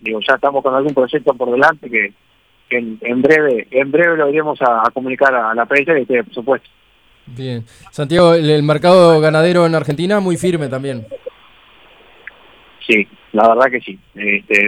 digo, ya estamos con algún proyecto por delante que en breve lo iremos a comunicar a la prensa y por supuesto. Bien. Santiago, el mercado ganadero en Argentina muy firme también. Sí, la verdad que sí.